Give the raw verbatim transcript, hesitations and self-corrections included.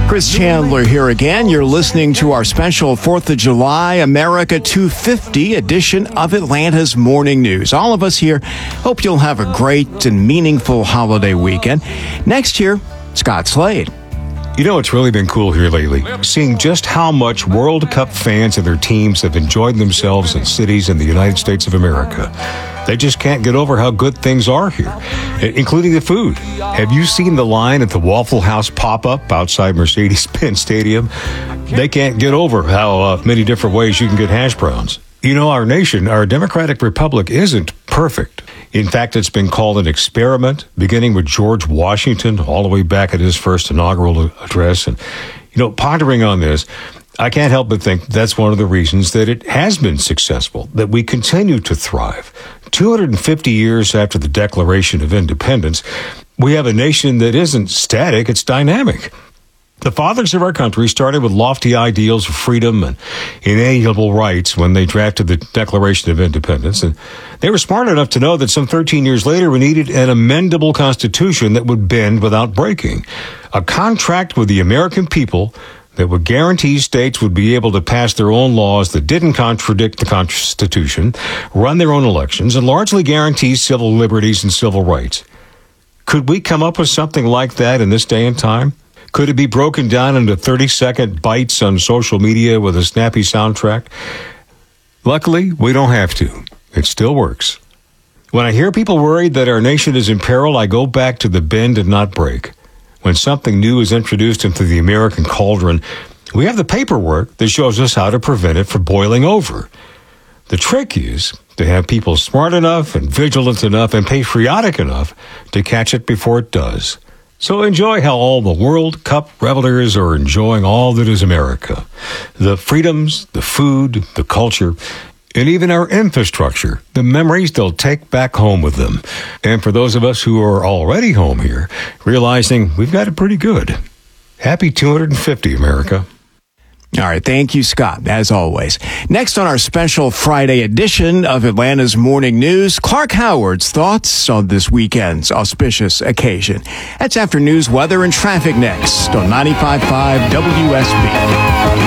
Chris Chandler here again. You're listening to our special fourth of July America two fifty edition of Atlanta's Morning News. All of us here hope you'll have a great and meaningful holiday weekend. Next year, Scott Slade. You know, it's really been cool here lately, seeing just how much World Cup fans and their teams have enjoyed themselves in cities in the United States of America. They just can't get over how good things are here, including the food. Have you seen the line at the Waffle House pop-up outside Mercedes-Benz Stadium? They can't get over how uh, many different ways you can get hash browns. You know, our nation, our democratic republic, isn't perfect. In fact, it's been called an experiment, beginning with George Washington all the way back at his first inaugural address. And, you know, pondering on this, I can't help but think that's one of the reasons that it has been successful, that we continue to thrive. two hundred fifty years after the Declaration of Independence, we have a nation that isn't static, it's dynamic. The fathers of our country started with lofty ideals of freedom and inalienable rights when they drafted the Declaration of Independence, and they were smart enough to know that some thirteen years later we needed an amendable Constitution that would bend without breaking, a contract with the American people that would guarantee states would be able to pass their own laws that didn't contradict the Constitution, run their own elections, and largely guarantee civil liberties and civil rights. Could we come up with something like that in this day and time? Could it be broken down into thirty-second bites on social media with a snappy soundtrack? Luckily, we don't have to. It still works. When I hear people worried that our nation is in peril, I go back to the bend and not break. When something new is introduced into the American cauldron, we have the paperwork that shows us how to prevent it from boiling over. The trick is to have people smart enough and vigilant enough and patriotic enough to catch it before it does. So enjoy how all the World Cup revelers are enjoying all that is America. The freedoms, the food, the culture, and even our infrastructure, the memories they'll take back home with them. And for those of us who are already home here, realizing we've got it pretty good. Happy two hundred fifty, America. All right. Thank you, Scott, as always. Next on our special Friday edition of Atlanta's Morning News, Clark Howard's thoughts on this weekend's auspicious occasion. That's after news, weather, and traffic next on ninety-five point five W S B.